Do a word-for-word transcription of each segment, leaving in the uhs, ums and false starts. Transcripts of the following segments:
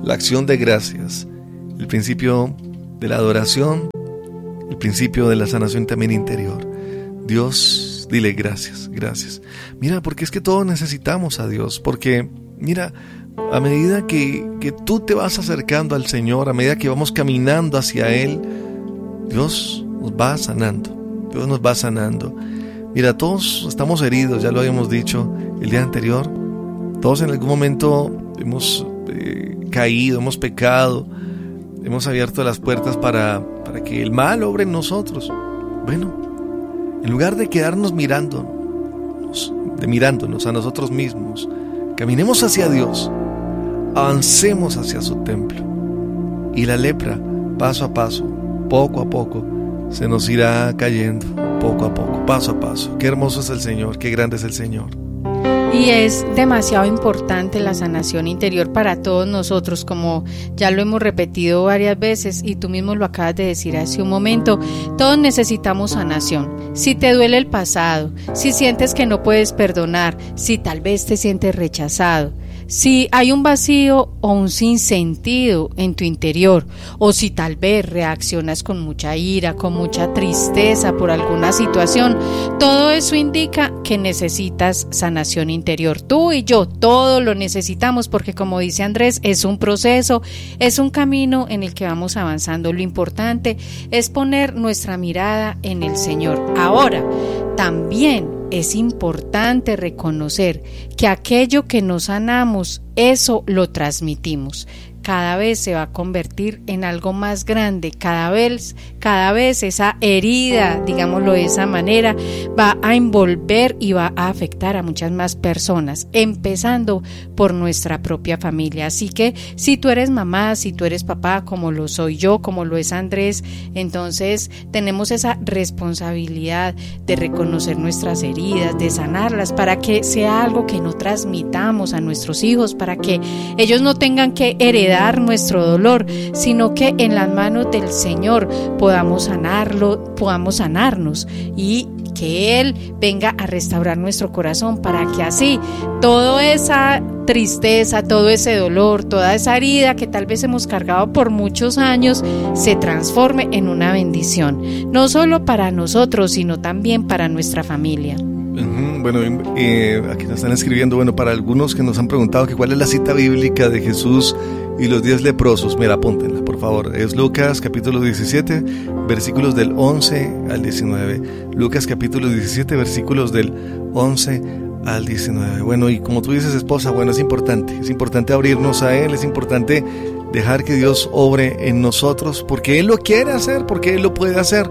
la acción de gracias, el principio de la adoración, el principio de la sanación también interior. Dios, dile gracias, gracias. Mira, porque es que todos necesitamos a Dios, porque mira, a medida que, que tú te vas acercando al Señor, a medida que vamos caminando hacia Él, Dios nos va sanando, Dios nos va sanando. Mira, todos estamos heridos, ya lo habíamos dicho el día anterior. Todos en algún momento hemos eh, caído, hemos pecado, hemos abierto las puertas para, para que el mal obre en nosotros. Bueno, en lugar de quedarnos mirándonos, de mirándonos a nosotros mismos, caminemos hacia Dios, avancemos hacia su templo, y la lepra, paso a paso, poco a poco, se nos irá cayendo, poco a poco, paso a paso. Qué hermoso es el Señor, qué grande es el Señor. Y es demasiado importante la sanación interior para todos nosotros, como ya lo hemos repetido varias veces y tú mismo lo acabas de decir hace un momento. Todos necesitamos sanación. Si te duele el pasado, si sientes que no puedes perdonar, si tal vez te sientes rechazado, si hay un vacío o un sinsentido en tu interior, o si tal vez reaccionas con mucha ira, con mucha tristeza por alguna situación, todo eso indica que necesitas sanación interior. Tú y yo, todo lo necesitamos, porque como dice Andrés, es un proceso, es un camino en el que vamos avanzando. Lo importante es poner nuestra mirada en el Señor. Ahora, también es importante reconocer que aquello que nos sanamos, eso lo transmitimos. Cada vez se va a convertir en algo más grande, cada vez, cada vez esa herida, digámoslo de esa manera, va a envolver y va a afectar a muchas más personas, empezando por nuestra propia familia. Así que si tú eres mamá, si tú eres papá, como lo soy yo, como lo es Andrés, entonces tenemos esa responsabilidad de reconocer nuestras heridas, de sanarlas, para que sea algo que no transmitamos a nuestros hijos, para que ellos no tengan que heredar nuestro dolor, sino que en las manos del Señor podamos sanarlo, podamos sanarnos, y que Él venga a restaurar nuestro corazón, para que así toda esa tristeza, todo ese dolor, toda esa herida que tal vez hemos cargado por muchos años, se transforme en una bendición, no solo para nosotros, sino también para nuestra familia. Bueno, eh, aquí nos están escribiendo, bueno, para algunos que nos han preguntado que cuál es la cita bíblica de Jesús y los diez leprosos. Mira, apúntenla, por favor. Es Lucas capítulo diecisiete, versículos del once al diecinueve. Lucas capítulo diecisiete, versículos del once al diecinueve. Bueno, y como tú dices, esposa, bueno, es importante, es importante abrirnos a Él, es importante dejar que Dios obre en nosotros, porque Él lo quiere hacer, porque Él lo puede hacer.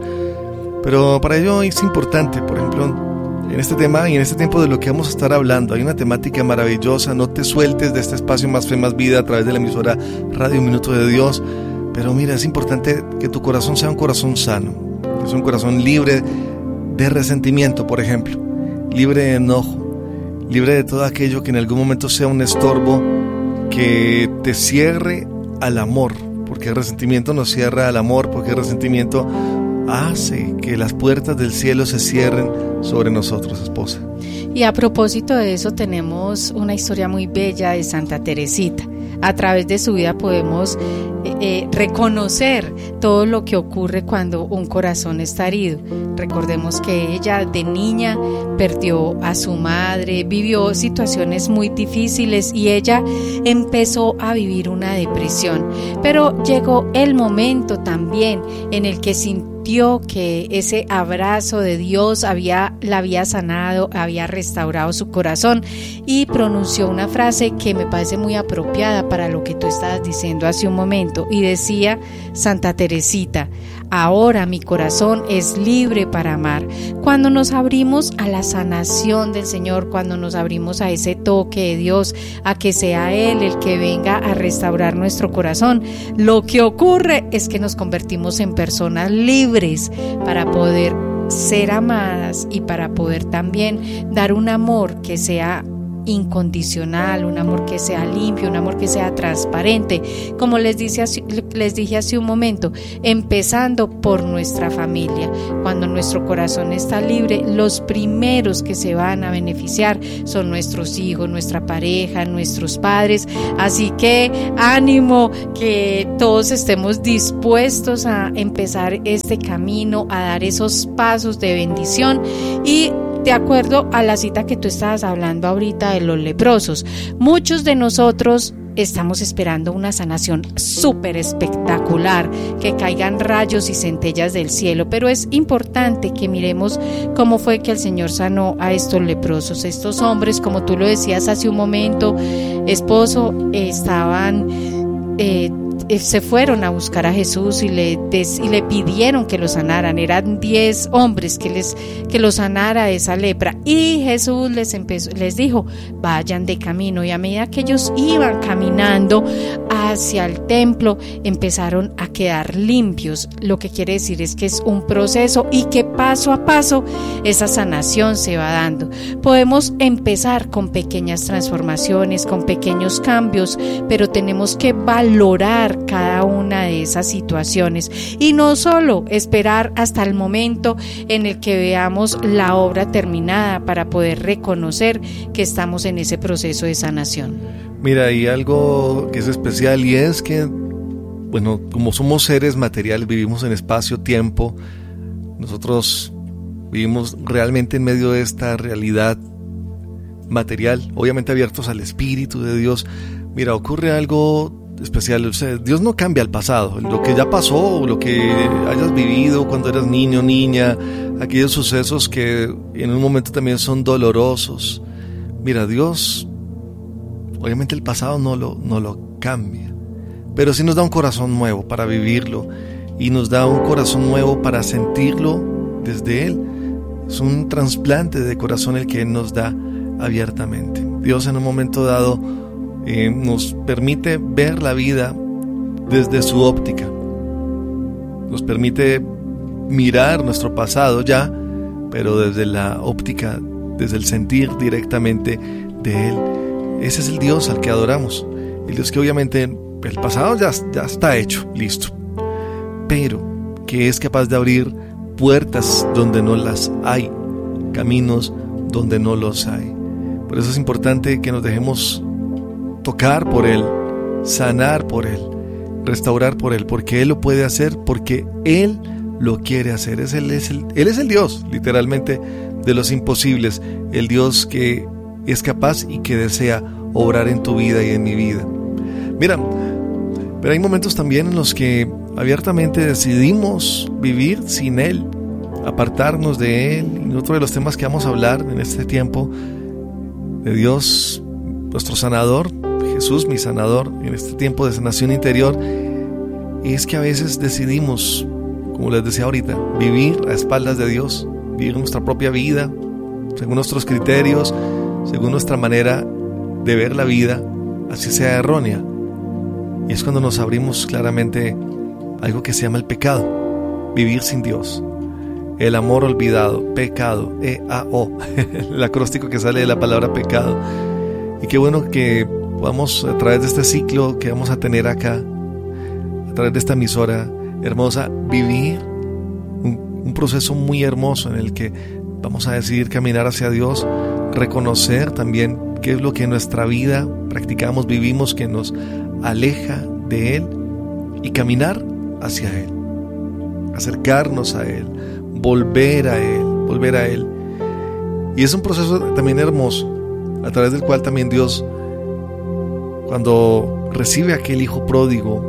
Pero para ello es importante, por ejemplo, en este tema y en este tiempo de lo que vamos a estar hablando, hay una temática maravillosa. No te sueltes de este espacio Más Fe, Más Vida a través de la emisora Radio Minuto de Dios. Pero mira, es importante que tu corazón sea un corazón sano, que sea un corazón libre de resentimiento, por ejemplo, libre de enojo, libre de todo aquello que en algún momento sea un estorbo que te cierre al amor, porque el resentimiento nos cierra al amor, porque el resentimiento hace que las puertas del cielo se cierren sobre nosotros, esposa. Y a propósito de eso, tenemos una historia muy bella de Santa Teresita. A través de su vida podemos eh, eh, reconocer todo lo que ocurre cuando un corazón está herido. Recordemos que ella de niña perdió a su madre, vivió situaciones muy difíciles y ella empezó a vivir una depresión. Pero llegó el momento también en el que sintió que ese abrazo de Dios había, la había sanado, había restaurado su corazón, y pronunció una frase que me parece muy apropiada para lo que tú estabas diciendo hace un momento, y decía Santa Teresita: ahora mi corazón es libre para amar. Cuando nos abrimos a la sanación del Señor, cuando nos abrimos a ese toque de Dios, a que sea Él el que venga a restaurar nuestro corazón, lo que ocurre es que nos convertimos en personas libres para poder ser amadas y para poder también dar un amor que sea incondicional, un amor que sea limpio, un amor que sea transparente, como les, dice, les dije hace un momento, empezando por nuestra familia. Cuando nuestro corazón está libre, los primeros que se van a beneficiar son nuestros hijos, nuestra pareja, nuestros padres. Así que ánimo, que todos estemos dispuestos a empezar este camino, a dar esos pasos de bendición. Y de acuerdo a la cita que tú estabas hablando ahorita de los leprosos, muchos de nosotros estamos esperando una sanación súper espectacular, que caigan rayos y centellas del cielo, pero es importante que miremos cómo fue que el Señor sanó a estos leprosos. Estos hombres, como tú lo decías hace un momento, esposo, estaban eh, se fueron a buscar a Jesús y le, des, y le pidieron que lo sanaran. Eran diez hombres que les que lo sanara esa lepra, y Jesús les empezó, les dijo, vayan de camino. Y a medida que ellos iban caminando hacia el templo, empezaron a quedar limpios. Lo que quiere decir es que es un proceso y que paso a paso esa sanación se va dando. Podemos empezar con pequeñas transformaciones, con pequeños cambios, pero tenemos que valorar cada una de esas situaciones y no solo esperar hasta el momento en el que veamos la obra terminada para poder reconocer que estamos en ese proceso de sanación. Mira, y algo que es especial, y es que, bueno, como somos seres materiales, vivimos en espacio-tiempo, nosotros vivimos realmente en medio de esta realidad material, obviamente abiertos al Espíritu de Dios. Mira, ocurre algo especial, o sea, Dios no cambia el pasado, lo que ya pasó, lo que hayas vivido cuando eras niño, niña, aquellos sucesos que en un momento también son dolorosos. Mira, Dios, obviamente el pasado no lo, no lo cambia, pero sí nos da un corazón nuevo para vivirlo, y nos da un corazón nuevo para sentirlo desde Él. Es un trasplante de corazón el que Él nos da abiertamente. Dios en un momento dado Eh, nos permite ver la vida desde su óptica, nos permite mirar nuestro pasado ya, pero desde la óptica, desde el sentir directamente de Él. Ese es el Dios al que adoramos, el Dios que obviamente el pasado ya, ya está hecho, listo, pero que es capaz de abrir puertas donde no las hay, caminos donde no los hay. Por eso es importante que nos dejemos tocar por Él, sanar por Él, restaurar por Él, porque Él lo puede hacer, porque Él lo quiere hacer. Es él, es el, él es el Dios, literalmente, de los imposibles, el Dios que es capaz y que desea obrar en tu vida y en mi vida. Mira, pero hay momentos también en los que abiertamente decidimos vivir sin Él, apartarnos de Él, y otro de los temas que vamos a hablar en este tiempo, de Dios, nuestro sanador, Jesús, mi sanador, en este tiempo de sanación interior, es que a veces decidimos, como les decía ahorita, vivir a espaldas de Dios, vivir nuestra propia vida, según nuestros criterios, según nuestra manera de ver la vida, así sea errónea. Y es cuando nos abrimos claramente a algo que se llama el pecado, vivir sin Dios, el amor olvidado, pecado, E A O, el acróstico que sale de la palabra pecado. Y qué bueno que podamos, a través de este ciclo que vamos a tener acá, a través de esta emisora hermosa, vivir un, un proceso muy hermoso en el que vamos a decidir caminar hacia Dios, reconocer también qué es lo que en nuestra vida practicamos, vivimos, que nos aleja de Él, y caminar hacia Él, acercarnos a Él, volver a Él, volver a Él. Y es un proceso también hermoso, a través del cual también Dios, cuando recibe a aquel hijo pródigo,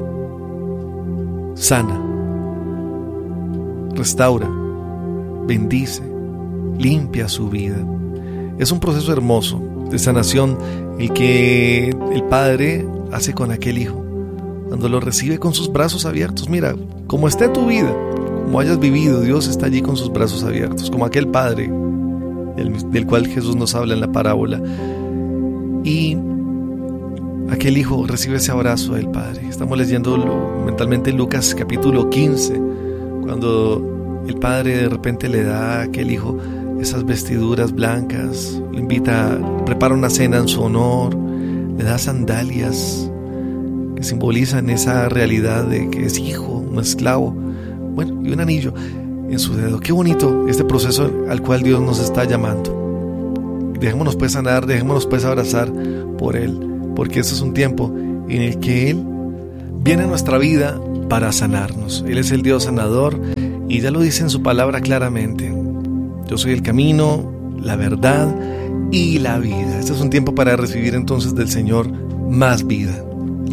sana, restaura, bendice, limpia su vida. Es un proceso hermoso de sanación el que el Padre hace con aquel hijo, cuando lo recibe con sus brazos abiertos. Mira, como esté tu vida, como hayas vivido, Dios está allí con sus brazos abiertos, como aquel Padre del, del cual Jesús nos habla en la parábola. Y aquel hijo recibe ese abrazo del Padre. Estamos leyendo mentalmente Lucas capítulo quince, cuando el Padre de repente le da a aquel hijo esas vestiduras blancas, lo invita, prepara una cena en su honor, le da sandalias que simbolizan esa realidad de que es hijo, un esclavo, bueno, y un anillo en su dedo. Qué bonito este proceso al cual Dios nos está llamando. Dejémonos pues sanar, dejémonos pues abrazar por Él, porque ese es un tiempo en el que Él viene a nuestra vida para sanarnos. Él es el Dios sanador y ya lo dice en su palabra claramente: yo soy el camino, la verdad y la vida. Este es un tiempo para recibir entonces del Señor más vida.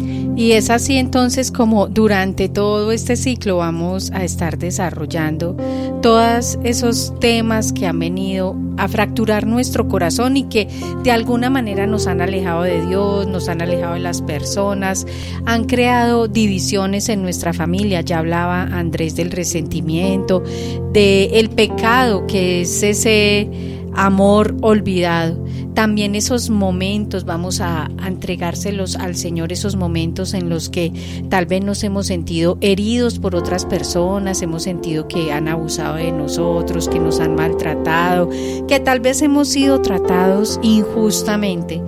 Y es así entonces como durante todo este ciclo vamos a estar desarrollando todos esos temas que han venido a fracturar nuestro corazón y que de alguna manera nos han alejado de Dios, nos han alejado de las personas, han creado divisiones en nuestra familia. Ya hablaba Andrés del resentimiento, del pecado que es ese amor olvidado. También esos momentos vamos a, a entregárselos al Señor, esos momentos en los que tal vez nos hemos sentido heridos por otras personas, hemos sentido que han abusado de nosotros, que nos han maltratado, que tal vez hemos sido tratados injustamente,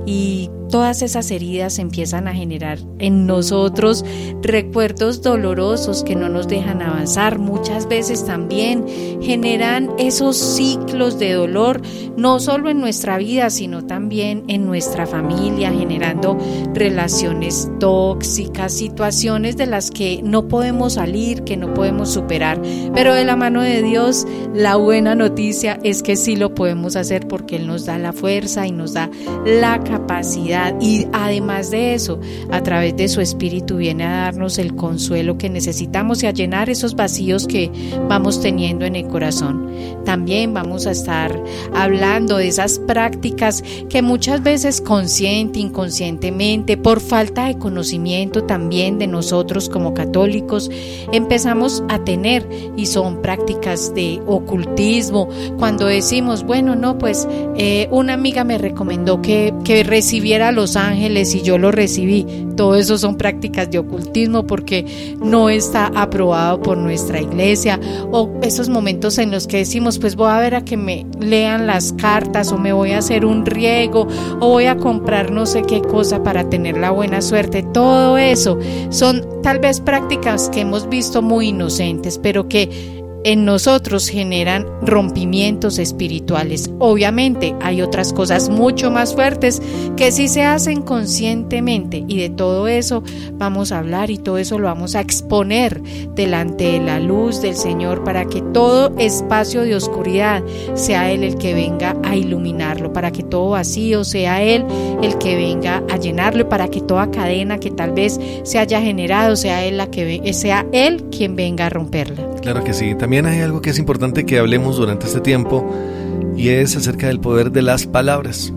y todas esas heridas empiezan a generar en nosotros recuerdos dolorosos que no nos dejan avanzar. Muchas veces también generan esos ciclos de dolor, no solo en nuestra vida, sino también en nuestra familia, generando relaciones tóxicas, situaciones de las que no podemos salir, que no podemos superar. Pero de la mano de Dios, la buena noticia es que sí lo podemos hacer, porque Él nos da la fuerza y nos da la capacidad. Y además de eso, a través de su Espíritu viene a darnos el consuelo que necesitamos y a llenar esos vacíos que vamos teniendo en el corazón. También vamos a estar hablando de esas prácticas que muchas veces consciente, inconscientemente, por falta de conocimiento también de nosotros como católicos, empezamos a tener, y son prácticas de ocultismo. Cuando decimos, bueno, no, pues eh, una amiga me recomendó que, que recibiera los ángeles y yo lo recibí. Todo eso son prácticas de ocultismo, porque no está aprobado por nuestra iglesia. O esos momentos en los que decimos, pues voy a ver a que me lean las cartas, o me voy a hacer un riego, o voy a comprar no sé qué cosa para tener la buena suerte. Todo eso son tal vez prácticas que hemos visto muy inocentes, pero que en nosotros generan rompimientos espirituales. Obviamente hay otras cosas mucho más fuertes que sí se hacen conscientemente, y de todo eso vamos a hablar, y todo eso lo vamos a exponer delante de la luz del Señor, para que todo espacio de oscuridad sea Él el que venga a iluminarlo, para que todo vacío sea Él el que venga a llenarlo, para que toda cadena que tal vez se haya generado sea Él, la que, sea Él quien venga a romperla. Claro que sí. También hay algo que es importante que hablemos durante este tiempo, y es acerca del poder de las palabras.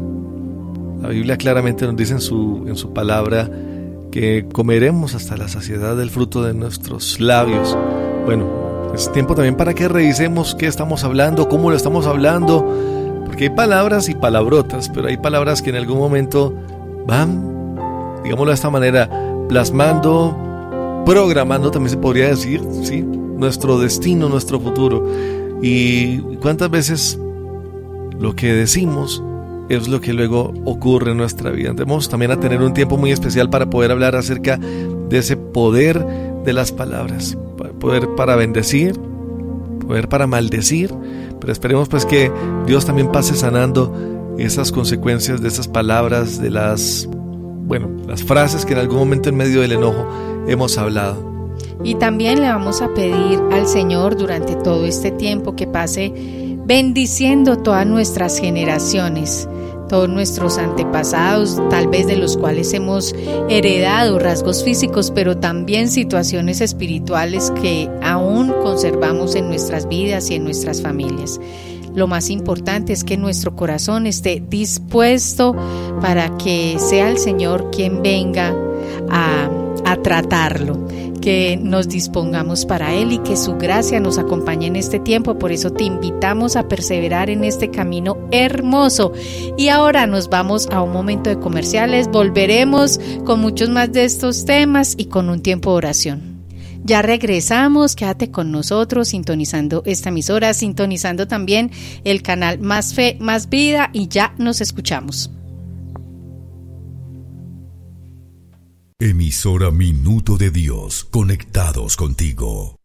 La Biblia claramente nos dice en su, en su palabra que comeremos hasta la saciedad del fruto de nuestros labios. Bueno, es tiempo también para que revisemos qué estamos hablando, cómo lo estamos hablando, porque hay palabras y palabrotas, pero hay palabras que en algún momento van, digámoslo de esta manera, plasmando, programando, también se podría decir, ¿sí?, nuestro destino, nuestro futuro. Y cuántas veces lo que decimos es lo que luego ocurre en nuestra vida. Debemos también a tener un tiempo muy especial para poder hablar acerca de ese poder de las palabras, poder para bendecir, poder para maldecir, pero esperemos pues que Dios también pase sanando esas consecuencias de esas palabras, de las, bueno, las frases que en algún momento en medio del enojo hemos hablado. Y también le vamos a pedir al Señor durante todo este tiempo que pase bendiciendo todas nuestras generaciones, todos nuestros antepasados, tal vez de los cuales hemos heredado rasgos físicos, pero también situaciones espirituales que aún conservamos en nuestras vidas y en nuestras familias. Lo más importante es que nuestro corazón esté dispuesto para que sea el Señor quien venga a, a tratarlo, que nos dispongamos para Él y que su gracia nos acompañe en este tiempo. Por eso te invitamos a perseverar en este camino hermoso. Y ahora nos vamos a un momento de comerciales, volveremos con muchos más de estos temas y con un tiempo de oración. Ya regresamos, quédate con nosotros sintonizando esta emisora, sintonizando también el canal Más Fe, Más Vida y ya nos escuchamos. Emisora Minuto de Dios, conectados contigo.